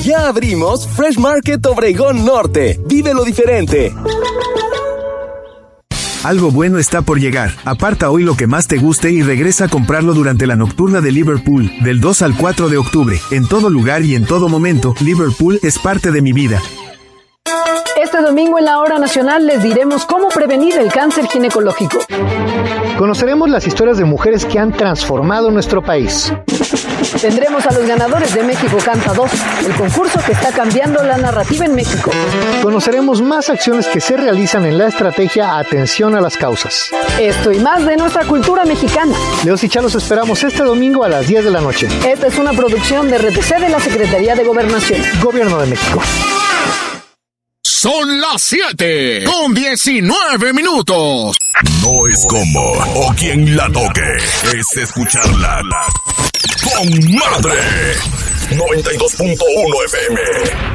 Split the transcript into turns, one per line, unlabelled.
Ya abrimos Fresh Market Obregón Norte. Vive lo diferente.
Algo bueno está por llegar. Aparta hoy lo que más te guste y regresa a comprarlo durante la nocturna de Liverpool, del 2 al 4 de octubre. En todo lugar y en todo momento, Liverpool es parte de mi vida.
Este domingo en la Hora Nacional les diremos cómo prevenir el cáncer ginecológico.
Conoceremos las historias de mujeres que han transformado nuestro país.
Tendremos a los ganadores de México Canta 2, el concurso que está cambiando la narrativa en México.
Conoceremos más acciones que se realizan en la estrategia Atención a las Causas.
Esto y más de nuestra cultura mexicana.
Leos y Chá los esperamos este domingo a las 10 de la noche.
Esta es una producción de RTC de la Secretaría de Gobernación.
Gobierno de México.
Son las 7:19.
No es como o quien la toque, es escucharla con madre. 92.1 FM.